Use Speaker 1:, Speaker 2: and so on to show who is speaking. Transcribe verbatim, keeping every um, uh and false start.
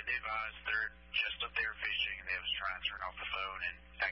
Speaker 1: they advised they're just up there fishing, and they was trying to turn off the phone, and I